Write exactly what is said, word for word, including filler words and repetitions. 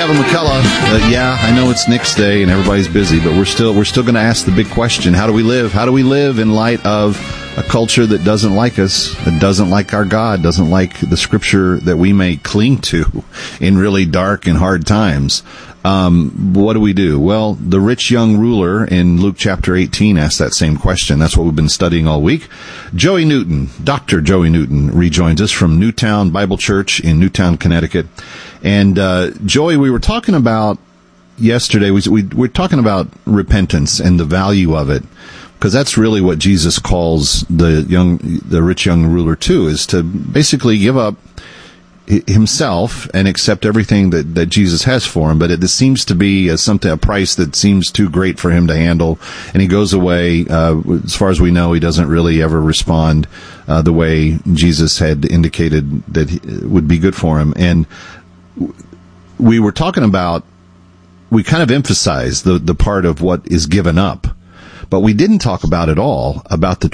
Kevin McCullough. Uh, yeah, I know it's Nick's Day and everybody's busy, but we're still we're still going to ask the big question: How do we live? How do we live in light of a culture that doesn't like us, that doesn't like our God, doesn't like the Scripture that we may cling to in really dark and hard times? Um, what do we do? Well, the rich young ruler in Luke chapter eighteen asked that same question. That's what we've been studying all week. Joey Newton, Doctor Joey Newton, rejoins us from Newtown Bible Church in Newtown, Connecticut. And uh, Joey, we were talking about yesterday, we, we we're talking about repentance and the value of it, because that's really what Jesus calls the young, the rich young ruler to, is to basically give up himself and accept everything that, that Jesus has for him. But it, it seems to be a, something, a price that seems too great for him to handle. And he goes away. Uh, as far as we know, he doesn't really ever respond uh, the way Jesus had indicated that he, would be good for him. And we were talking about, we kind of emphasized the, the part of what is given up, but we didn't talk about at all about the